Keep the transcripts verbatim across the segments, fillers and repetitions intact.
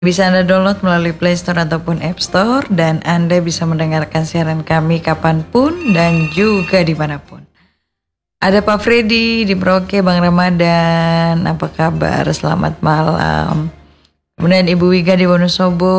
Bisa Anda download melalui Play Store ataupun App Store. Dan Anda bisa mendengarkan siaran kami kapanpun dan juga dimanapun. Ada Pak Freddy di Merauke, Bang Ramadan, apa kabar? Selamat malam. Kemudian Ibu Wiga di Wonosobo,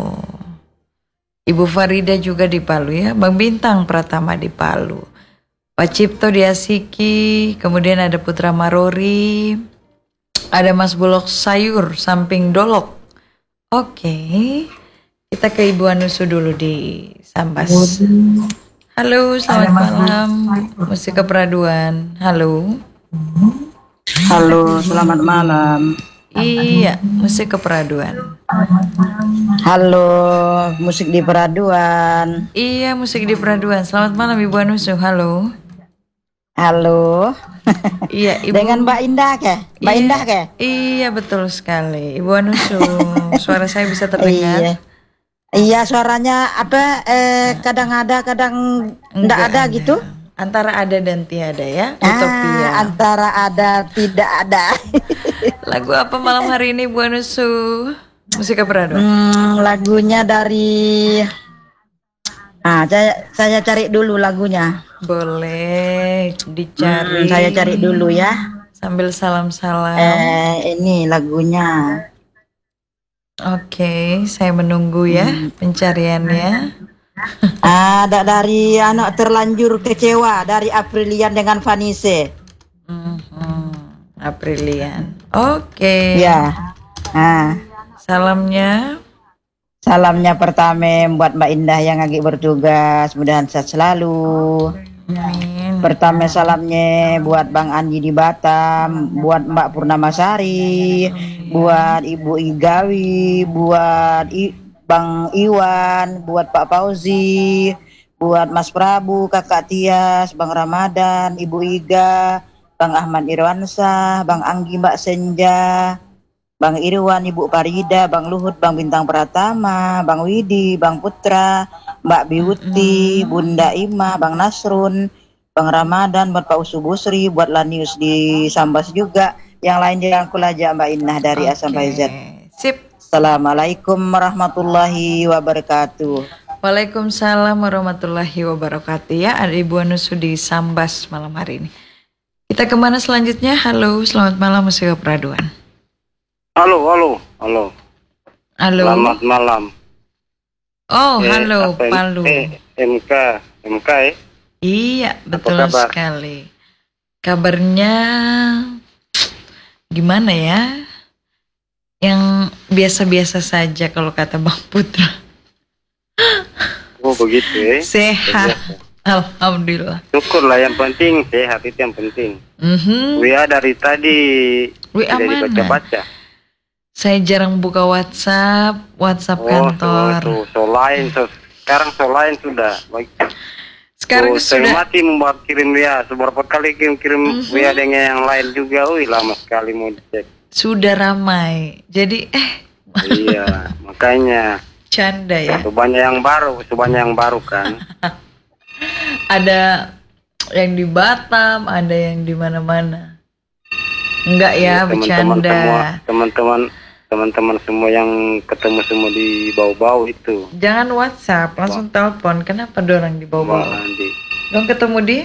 Ibu Farida juga di Palu ya, Bang Bintang Pratama di Palu, Pak Cipto di Asiki, kemudian ada Putra Marori, ada Mas Bulog Sayur samping Dolok. Oke, kita ke Ibu Anusu dulu di Sambas. Halo, selamat malam. Musik Keperaduan. Halo. Halo, selamat malam. Iya, musik Keperaduan. Halo, musik di Peraduan. Iya, musik di Peraduan. Selamat malam Ibu Anusu. Halo. Halo. Iya, Ibu. Dengan Mbak Indah ke? Mbak iya, Indah ke? Iya, betul sekali. Ibu Anusu, suara saya bisa terdengar? Iya. Iya, suaranya apa? Eh, kadang ada, kadang enggak ada, ada gitu. Antara ada dan tiada ya. Ah, Utopia. Antara ada tidak ada. Lagu apa malam hari ini Bu Anusu? Musik Keperaduan. Hmm, lagunya dari Ah, saya saya cari dulu lagunya. Boleh dicari. Hmm, saya cari dulu ya. Sambil salam-salam. Eh, ini lagunya. Oke, saya menunggu ya hmm. pencariannya. Ada dari anak terlanjur kecewa dari Aprilian dengan Vanise. Hmm, Aprilian. Oke. Ya. Nah. Salamnya. Salamnya pertama buat Mbak Indah yang lagi bertugas, mudahan sehat selalu. Amin. Pertama salamnya buat Bang Anji di Batam, buat Mbak Purnamasari, Amin. Buat Ibu Igawi, buat I, Bang Iwan, buat Pak Fauzi, buat Mas Prabu, Kakak Tias, Bang Ramadan, Ibu Iga, Bang Ahmad Irwansyah, Bang Anggi, Mbak Senja, Bang Irwan, Ibu Farida, Bang Luhut, Bang Bintang Pratama, Bang Widi, Bang Putra, Mbak Biuti, Bunda Ima, Bang Nasrun, Bang Ramadan, buat Pak Usu Busri, buat Lanius di Sambas juga. Yang lain dirangkul aja Mbak Inah dari okay. A sampai Z. Sip. Assalamualaikum warahmatullahi wabarakatuh. Waalaikumsalam warahmatullahi wabarakatuh. Ya, ada Ibu Anusu di Sambas malam hari ini. Kita kemana selanjutnya? Halo, selamat malam musik Keperaduan. Halo, halo, halo. Halo. Selamat malam. Oh, eh, halo, apa, Palu. Eh, M K, M K ya? Iya, betul sekali. Kabarnya gimana ya? Yang biasa-biasa saja kalau kata Bang Putra. Oh, begitu ya. Sehat. Alhamdulillah. Syukurlah, yang penting sehat, itu yang penting. Mm-hmm. W A dari tadi W A tidak dibaca-baca. Saya jarang buka WhatsApp, WhatsApp oh, kantor. Oh, so lain, so, sekarang so lain sudah. Baik. Sekarang oh, sudah. Saya mati membuat kirim W A, seberapa kali kirim-kirim mm-hmm. W A dengan yang lain juga. Wih, lama sekali mau dicek. Sudah ramai, jadi eh. Iya, makanya. Canda ya. Sebanyak yang baru, sebanyak yang baru kan. Ada yang di Batam, ada yang di mana-mana. Enggak ya, ya bercanda. Teman-teman teman-teman semua yang ketemu semua di bau-bau itu. Jangan WhatsApp, langsung Bang. Telepon. Kenapa dorang di bau-bau? Dong ketemu di?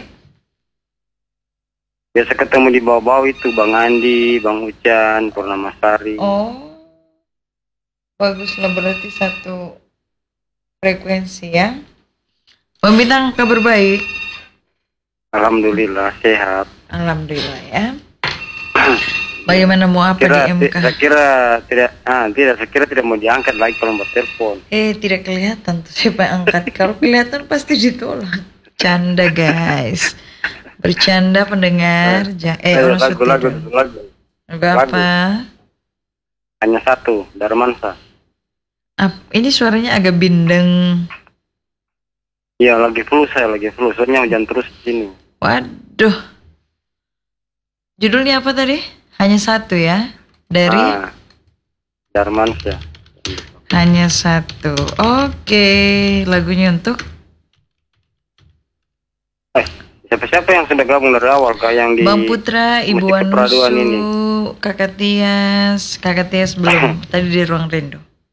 Biasa ketemu di bau-bau itu Bang Andi, Bang Ucan, Purnamasari. Oh. Baguslah, berarti satu frekuensi ya. Bang Bintang, kabar baik? Alhamdulillah sehat. Alhamdulillah ya. Bagaimana mau apa kira, di M K? Saya kira tidak, ah, tidak, saya kira tidak mau diangkat lagi kalau mau telepon. Eh, tidak kelihatan tuh siapa yang angkat. Kalau kelihatan pasti ditolak. Canda guys. Bercanda pendengar. Ja eh, eh, lagu, lagu, lagu, lagu. Lagu apa? Hanya satu, Darmansa. Ap, ini suaranya agak bindeng. Iya, lagi flu saya, lagi flu. Soalnya hujan terus di sini. Waduh. Judulnya apa tadi? Hanya satu ya? Dari? Ah, Darmansa. Hanya satu. Oke, lagunya untuk? Eh, siapa-siapa yang sudah gabung dari awal, Kak, yang di Bang Putra, Ibu Anusu, Kakak Tias, Kakak Tias belum. Tadi di ruang rindu.